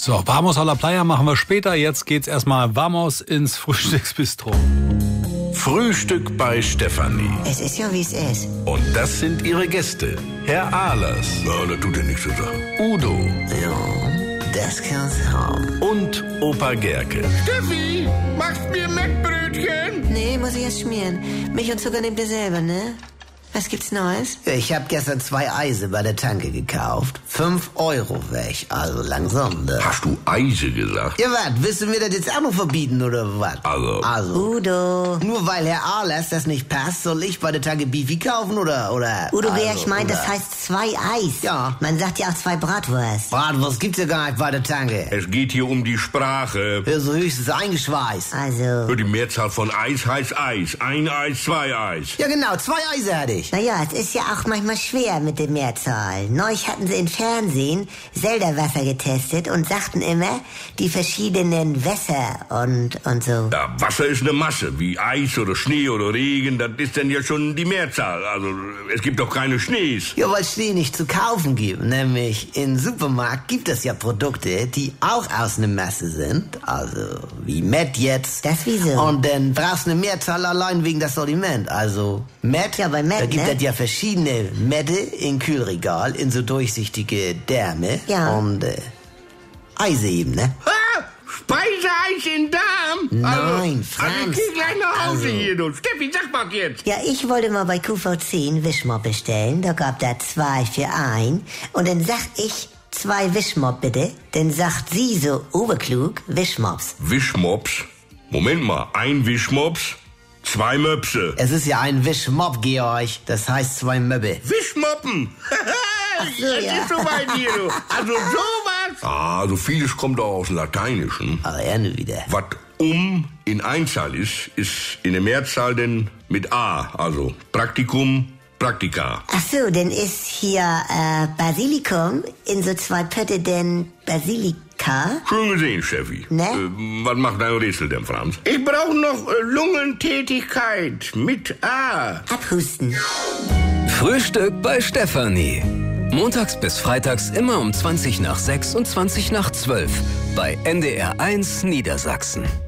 So, Vamos a la Playa machen wir später. Jetzt geht's erstmal Vamos ins Frühstücksbistro. Frühstück bei Stefanie. Es ist ja, wie es ist. Und das sind ihre Gäste. Herr Ahlers. Ja, das tut ja nichts zu sagen. Udo. Ja, das kann's haben. Und Opa Gerke. Steffi, machst mir Mettbrötchen? Nee, muss ich erst schmieren. Milch und Zucker nehmt ihr selber, ne? Was gibt's Neues? Ja, ich hab gestern 2 Eise bei der Tanke gekauft. 5 Euro weg, also langsam. Ne? Hast du Eise gesagt? Ja, was? Willst du mir das jetzt auch noch verbieten, oder was? Also. Udo. Nur weil Herr Ahlers das nicht passt, soll ich bei der Tanke Beefy kaufen, oder? Udo, wer also, ich meine, oder? das heißt 2 Eis. Ja. Man sagt ja auch 2 Bratwurst. Bratwurst gibt's ja gar nicht bei der Tanke. Es geht hier um die Sprache. Ja, so höchstens eingeschweißt. Also, Die Mehrzahl von Eis heißt Eis. 1 Eis, 2 Eis. Ja, genau, 2 Eise hatte ich. naja, es ist ja auch manchmal schwer mit der Mehrzahl. Neulich hatten sie im Fernsehen Selderwasser getestet und sagten immer die verschiedenen Wässer und so. Ja, Wasser ist eine Masse, wie Eis oder Schnee oder Regen, das ist dann ja schon die Mehrzahl. Also, es gibt doch keine Schnees. Ja, weil Schnee nicht zu kaufen gibt. Nämlich im Supermarkt gibt es ja Produkte, die auch aus einer Masse sind. Also wie Met jetzt. Das wieso? Und dann brauchst du eine Mehrzahl allein wegen das Sortiment. Also Met, Ja, bei Met, da gibt ne? es ja verschiedene Mette im Kühlregal in so durchsichtige Därme. Ja. Und Eise eben, ne? Ah, Speiseeis in Darm? Nein, Also Franz. ich geh gleich nach Hause Also. hier, du. Steffi, sag mal jetzt. Ja, ich wollte mal bei QVC einen Wischmopp bestellen. Da gab da 2 für 1. Und dann sag ich 2 Wischmopp bitte. Dann sagt sie so oberklug Wischmops. Wischmops? Moment mal, 1 Wischmops, 2 Möpse. Es ist ja ein Wischmopp, Georg. Das heißt 2 Möbbe. Wischmoppen! so, Das ja. ist so weit hier, du. Also sowas. Ah, so vieles kommt auch aus dem Lateinischen. Aber er nur wieder. Was in Einzahl ist in der Mehrzahl denn mit A. Also Praktikum, Praktika. Ach so, dann ist hier Basilikum in so 2 Pötte denn Basilika. Schön gesehen, Steffi. Ne? Was macht dein Rätsel denn, Franz? Ich brauche noch Lungentätigkeit mit A. Abhusten. Frühstück bei Stefanie. Montags bis freitags immer um 20 nach 6 und 20 nach 12 bei NDR 1 Niedersachsen.